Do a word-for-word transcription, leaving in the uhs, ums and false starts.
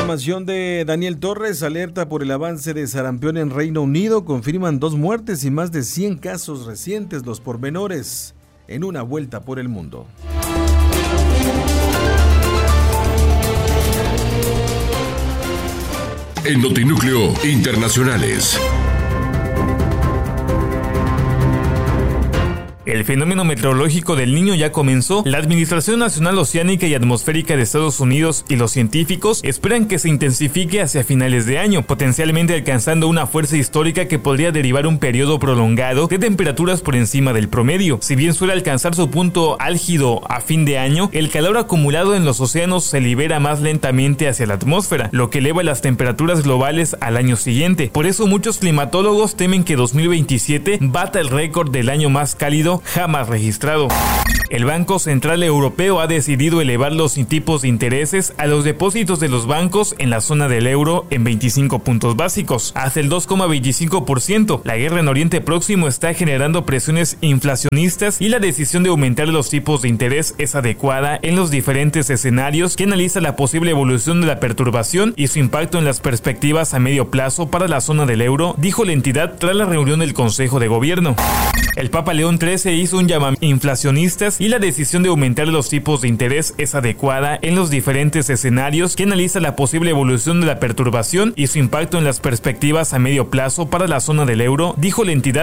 información de Daniel Torres. Alerta por el avance de sarampión en Reino Unido. Confirman dos muertes y más de cien casos recientes. Los pormenores en una vuelta por el mundo. En Notinúcleo Internacionales. El fenómeno meteorológico del Niño ya comenzó. La Administración Nacional Oceánica y Atmosférica de Estados Unidos y los científicos esperan que se intensifique hacia finales de año, potencialmente alcanzando una fuerza histórica que podría derivar un periodo prolongado de temperaturas por encima del promedio. Si bien suele alcanzar su punto álgido a fin de año, el calor acumulado en los océanos se libera más lentamente hacia la atmósfera, lo que eleva las temperaturas globales al año siguiente. Por eso muchos climatólogos temen que dos mil veintisiete bata el récord del año más cálido jamás registrado. El Banco Central Europeo ha decidido elevar los tipos de intereses a los depósitos de los bancos en la zona del euro en veinticinco puntos básicos, hasta el dos coma veinticinco por ciento. La guerra en Oriente Próximo está generando presiones inflacionistas y la decisión de aumentar los tipos de interés es adecuada en los diferentes escenarios que analiza la posible evolución de la perturbación y su impacto en las perspectivas a medio plazo para la zona del euro, dijo la entidad tras la reunión del Consejo de Gobierno. El Papa León trece hizo un llamamiento a inflacionistas y la decisión de aumentar los tipos de interés es adecuada en los diferentes escenarios que analiza la posible evolución de la perturbación y su impacto en las perspectivas a medio plazo para la zona del euro, dijo la entidad